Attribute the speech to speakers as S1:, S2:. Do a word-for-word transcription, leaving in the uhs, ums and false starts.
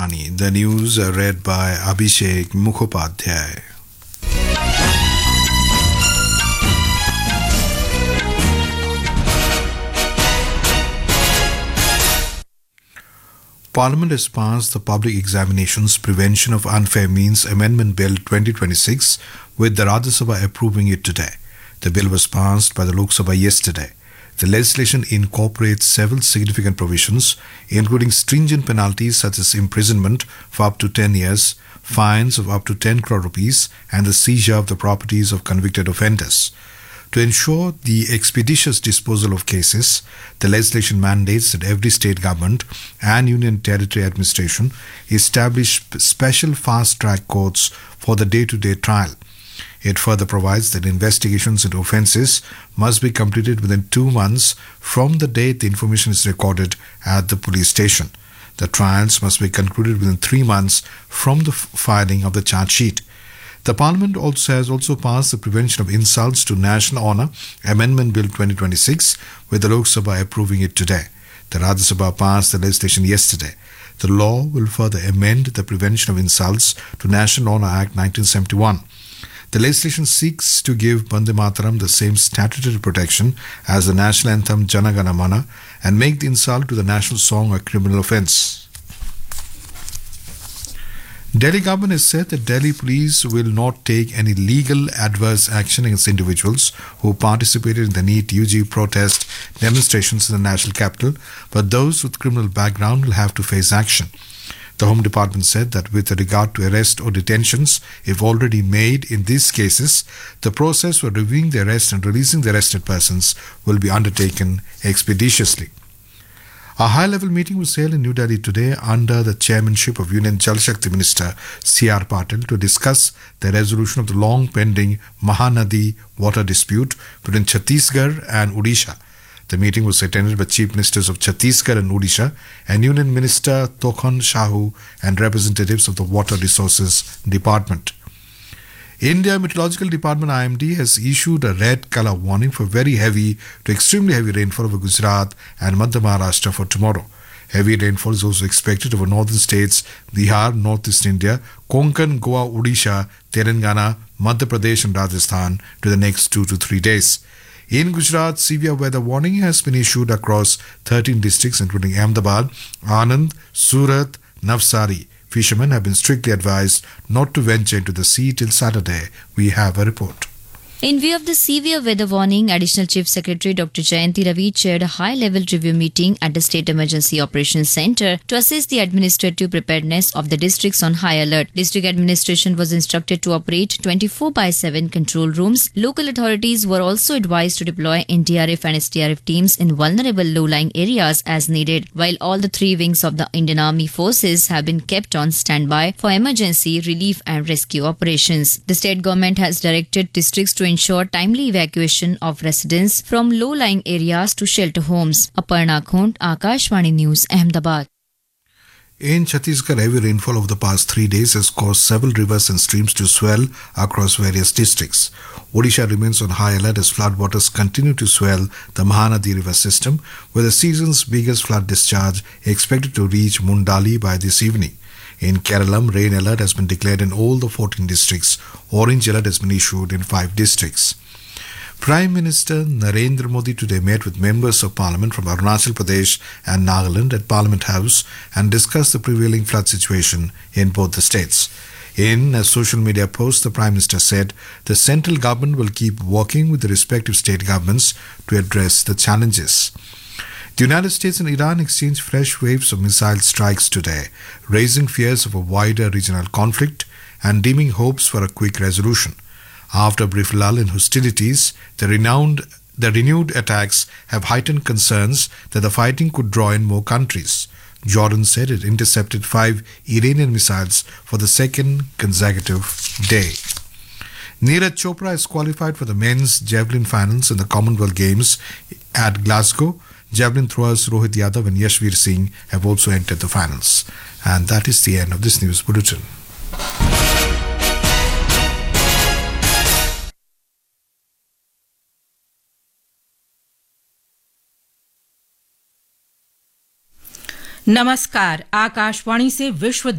S1: Rajadhani. The news are read by Abhishek Mukhopadhyay. Parliament has passed the Public Examinations Prevention of Unfair Means Amendment Bill twenty twenty-six, with the Rajya Sabha approving it today. The bill was passed by the Lok Sabha yesterday. The legislation incorporates several significant provisions, including stringent penalties such as imprisonment for up to ten years, fines of up to ten crore rupees, and the seizure of the properties of convicted offenders. To ensure the expeditious disposal of cases, the legislation mandates that every state government and union territory administration establish special fast-track courts for the day-to-day trial. It further provides that investigations into offences must be completed within two months from the date the information is recorded at the police station. The trials must be concluded within three months from the filing of the charge sheet. The Parliament also has also passed the Prevention of Insults to National Honour Amendment Bill twenty twenty-six, with the Lok Sabha approving it today. The Rajya Sabha passed the legislation yesterday. The law will further amend the Prevention of Insults to National Honour Act nineteen seventy-one. The legislation seeks to give Bande Mataram the same statutory protection as the national anthem Jana Gana Mana and make the insult to the national song a criminal offence. Delhi government has said that Delhi police will not take any legal adverse action against individuals who participated in the NEET U G protest demonstrations in the national capital, but those with criminal background will have to face action. The Home Department said that with regard to arrest or detentions, if already made in these cases, the process for reviewing the arrest and releasing the arrested persons will be undertaken expeditiously. A high-level meeting was held in New Delhi today under the chairmanship of Union Jal Shakti Minister C R Patil to discuss the resolution of the long-pending Mahanadi water dispute between Chhattisgarh and Odisha. The meeting was attended by Chief Ministers of Chhattisgarh and Odisha and Union Minister Tokhon Shahu and representatives of the Water Resources Department. India Meteorological Department I M D has issued a red colour warning for very heavy to extremely heavy rainfall over Gujarat and Madhya Maharashtra for tomorrow. Heavy rainfall is also expected over northern states, Bihar, northeast India, Konkan, Goa, Odisha, Telangana, Madhya Pradesh and Rajasthan to the next two to three days. In Gujarat, severe weather warning has been issued across thirteen districts including Ahmedabad, Anand, Surat, Navsari. Fishermen have been strictly advised not to venture into the sea till Saturday. We have a report.
S2: In view of the severe weather warning, Additional Chief Secretary Doctor Jayanti Ravi chaired a high-level review meeting at the State Emergency Operations Centre to assess the administrative preparedness of the districts on high alert. District administration was instructed to operate twenty-four by seven control rooms. Local authorities were also advised to deploy N D R F and S D R F teams in vulnerable low-lying areas as needed, while all the three wings of the Indian Army forces have been kept on standby for emergency relief and rescue operations. The state government has directed districts to ensure timely evacuation of residents from low-lying areas to shelter homes. Aparna Khont, Akashvani News, Ahmedabad.
S1: In Chhattisgarh, heavy rainfall over the past three days has caused several rivers and streams to swell across various districts. Odisha remains on high alert as floodwaters continue to swell the Mahanadi river system, with the season's biggest flood discharge expected to reach Mundali by this evening. In Kerala, rain alert has been declared in all the fourteen districts. Orange alert has been issued in five districts. Prime Minister Narendra Modi today met with members of Parliament from Arunachal Pradesh and Nagaland at Parliament House and discussed the prevailing flood situation in both the states. In a social media post, the Prime Minister said the central government will keep working with the respective state governments to address the challenges. The United States and Iran exchanged fresh waves of missile strikes today, raising fears of a wider regional conflict and dimming hopes for a quick resolution. After a brief lull in hostilities, the, renowned, the renewed attacks have heightened concerns that the fighting could draw in more countries. Jordan said it intercepted five Iranian missiles for the second consecutive day. Neeraj Chopra is qualified for the men's javelin finals in the Commonwealth Games at Glasgow. Javelin throwers Rohit Yadav and Yashveer Singh have also entered the finals. And that is the end of this news bulletin.
S3: नमस्कार, आकाशवाणी से विश्व